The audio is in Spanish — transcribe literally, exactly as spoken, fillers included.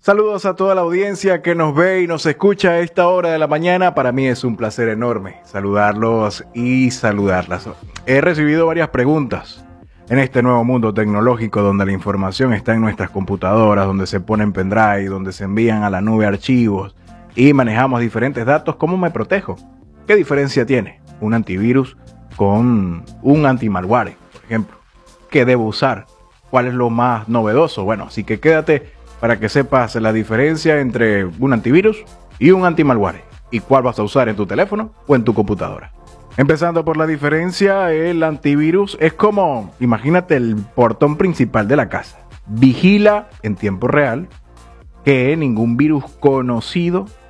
Saludos a toda la audiencia que nos ve y nos escucha a esta hora de la mañana. Para mí es un placer enorme saludarlos y saludarlas. He recibido varias preguntas en este nuevo mundo tecnológico donde la información está en nuestras computadoras, donde se pone en pendrive, donde se envían a la nube archivos y manejamos diferentes datos. ¿Cómo me protejo? ¿Qué diferencia tiene un antivirus con un anti-malware, por ejemplo? ¿Qué debo usar? ¿Cuál es lo más novedoso? Bueno, así que quédate para que sepas la diferencia entre un antivirus y un anti-malware y cuál vas a usar en tu teléfono o en tu computadora. Empezando por la diferencia, el antivirus es como, imagínate el portón principal de la casa. Vigila en tiempo real que ningún virus conocido